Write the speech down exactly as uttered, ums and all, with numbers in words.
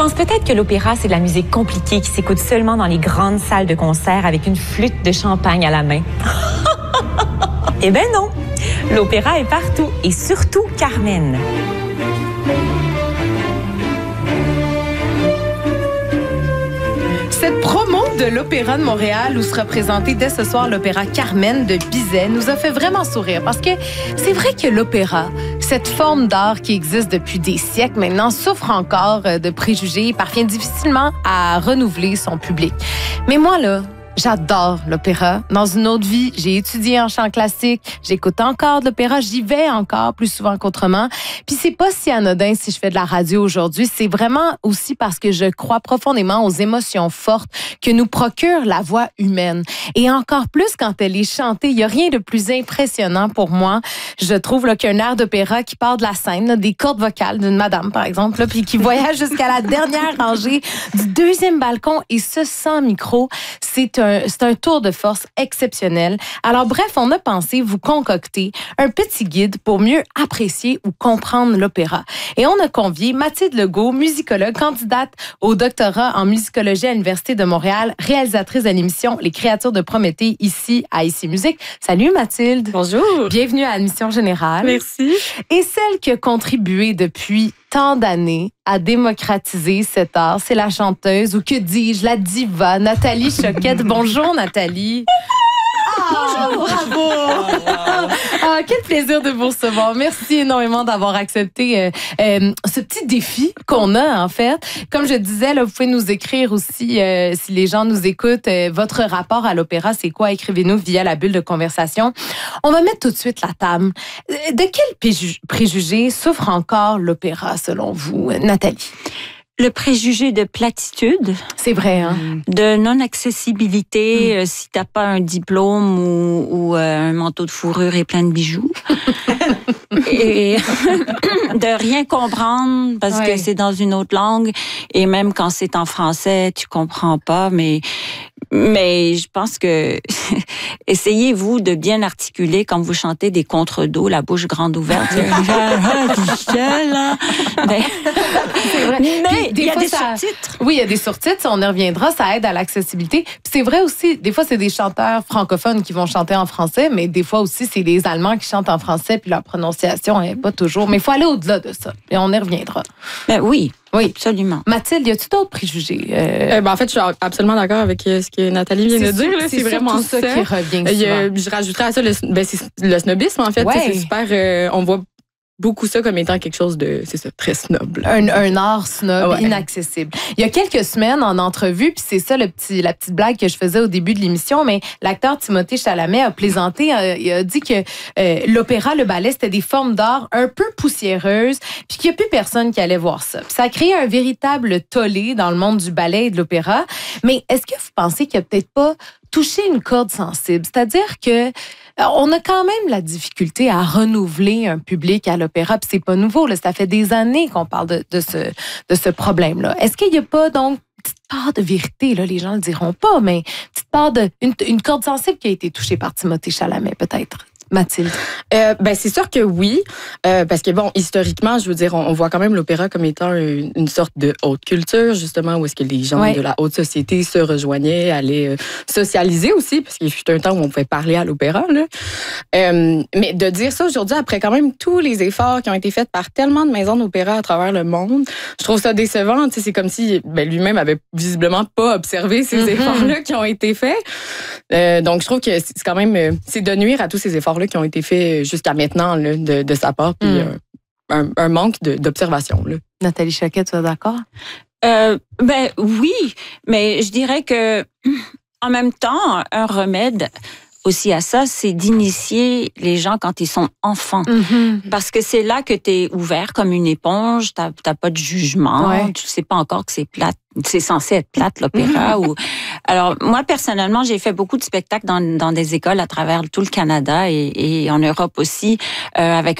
penses peut-être que l'opéra, c'est de la musique compliquée qui s'écoute seulement dans les grandes salles de concert avec une flûte de champagne à la main. Eh bien non! L'opéra est partout, et surtout Carmen. Cette promo de l'Opéra de Montréal, où sera présenté dès ce soir l'opéra Carmen de Bizet, nous a fait vraiment sourire parce que c'est vrai que l'opéra, cette forme d'art qui existe depuis des siècles maintenant, souffre encore de préjugés et parvient difficilement à renouveler son public. Mais moi, là, j'adore l'opéra. Dans une autre vie, j'ai étudié en chant classique, j'écoute encore de l'opéra, j'y vais encore plus souvent qu'autrement. Puis c'est pas si anodin si je fais de la radio aujourd'hui, c'est vraiment aussi parce que je crois profondément aux émotions fortes que nous procure la voix humaine. Et encore plus quand elle est chantée, il y a rien de plus impressionnant pour moi. Je trouve là, qu'un air d'opéra qui part de la scène, là, des cordes vocales d'une madame par exemple, là, puis qui voyage jusqu'à la dernière rangée du deuxième balcon et ce sans micro, c'est un C'est un tour de force exceptionnel. Alors bref, on a pensé vous concocter un petit guide pour mieux apprécier ou comprendre l'opéra. Et on a convié Mathilde Legault, musicologue, candidate au doctorat en musicologie à l'Université de Montréal, réalisatrice de l'émission Les Créatures de Prométhée ici à Ici Musique. Salut Mathilde. Bonjour. Bienvenue à Admission Générale. Merci. Et celle qui a contribué depuis tant d'années à démocratiser cet art, c'est la chanteuse, ou que dis-je, la diva, Nathalie Choquette. Bonjour, Nathalie. Ah, bonjour. Bravo. Ah, quel plaisir de vous recevoir. Merci énormément d'avoir accepté euh, euh, ce petit défi qu'on a, en fait. Comme je disais, là, vous pouvez nous écrire aussi, euh, si les gens nous écoutent, euh, votre rapport à l'opéra, c'est quoi? Écrivez-nous via la bulle de conversation. On va mettre tout de suite la table. De quel préjugé souffre encore l'opéra, selon vous, Nathalie? Le préjugé de platitude. C'est vrai, hein? De non-accessibilité, mmh. euh, si t'as pas un diplôme ou, ou euh, un manteau de fourrure et plein de bijoux. Et de rien comprendre parce ouais. que c'est dans une autre langue. Et même quand c'est en français, tu comprends pas, mais... Mais je pense que essayez-vous de bien articuler quand vous chantez des contre-dos, la bouche grande ouverte. mais c'est vrai. Mais il y a des ça... sous-titres. Oui, il y a des sous-titres, on y reviendra, ça aide à l'accessibilité. Puis c'est vrai aussi, des fois, c'est des chanteurs francophones qui vont chanter en français, mais des fois aussi, c'est des Allemands qui chantent en français, puis leur prononciation n'est pas toujours. Mais il faut aller au-delà de ça, et on y reviendra. Ben oui. Oui, absolument. Mathilde, y a-tu d'autres préjugés? Euh... Euh, ben, en fait, je suis absolument d'accord avec ce que Nathalie vient de dire. Là, c'est, c'est vraiment ça, ça qui revient souvent. Euh, je rajouterais à ça le, ben, c'est le snobisme, en fait. Ouais. C'est super... Euh, on voit beaucoup ça comme étant quelque chose de, c'est ça, très snob. Un, un art snob, ouais. inaccessible. Il y a quelques semaines, en entrevue, puis c'est ça le petit, la petite blague que je faisais au début de l'émission, mais l'acteur Timothée Chalamet a plaisanté, euh, il a dit que euh, l'opéra, le ballet, c'était des formes d'art un peu poussiéreuses, puis qu'il n'y a plus personne qui allait voir ça. Puis ça a créé un véritable tollé dans le monde du ballet et de l'opéra. Mais est-ce que vous pensez qu'il n'y a peut-être pas touché une corde sensible? C'est-à-dire que on a quand même la difficulté à renouveler un public à l'opéra, puis c'est pas nouveau, là, ça fait des années qu'on parle de, de, ce, de ce problème-là. Est-ce qu'il n'y a pas, donc, une petite part de vérité, là, les gens ne le diront pas, mais une petite part de, une, une corde sensible qui a été touchée par Timothée Chalamet, peut-être? Mathilde? Euh, ben c'est sûr que oui, euh, parce que bon, historiquement, je veux dire, on, on voit quand même l'opéra comme étant une, une sorte de haute culture, justement, où est-ce que les gens ouais. de la haute société se rejoignaient, allaient euh, socialiser aussi, parce qu'il fut un temps où on pouvait parler à l'opéra, là. Euh, mais de dire ça aujourd'hui, après quand même tous les efforts qui ont été faits par tellement de maisons d'opéra à travers le monde, je trouve ça décevant. Tu sais, c'est comme si ben, lui-même avait visiblement pas observé ces mm-hmm. efforts-là qui ont été faits. Euh, donc, je trouve que c'est quand même, c'est de nuire à tous ces efforts-là qui ont été faits jusqu'à maintenant là, de, de sa part, puis mm. un, un manque de, d'observation. Là. Nathalie Choquette, tu es d'accord? Euh, ben oui, mais je dirais que en même temps, un remède aussi à ça, c'est d'initier les gens quand ils sont enfants. Mm-hmm. Parce que c'est là que tu es ouvert comme une éponge, t'as, t'as pas de jugement, ouais. tu sais pas encore que c'est plate. C'est censé être plate, l'opéra. Mm-hmm. ou... Alors, moi, personnellement, j'ai fait beaucoup de spectacles dans, dans des écoles à travers tout le Canada et, et en Europe aussi, euh, avec